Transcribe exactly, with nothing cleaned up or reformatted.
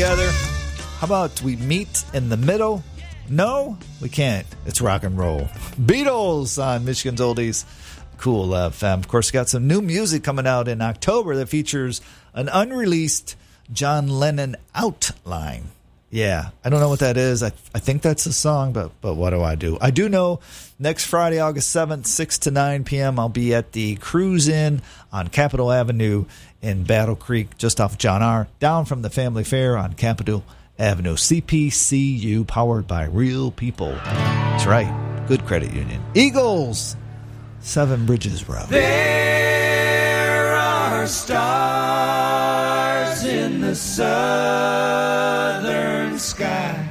together. How about we meet in the middle? No, we can't. It's rock and roll. Beatles on Michigan's Oldies Cool F M. Of course, we got some new music coming out in October that features an unreleased John Lennon outline. Yeah, I don't know what that is. I I think that's a song, but but what do I do? I do know next Friday, August seventh, six to nine p.m., I'll be at the Cruise Inn on Capitol Avenue in Battle Creek, just off John R., down from the Family Fair on Capitol Avenue. C P C U, powered by real people. That's right. Good credit union. Eagles, Seven Bridges Road. There are stars in the southern sky.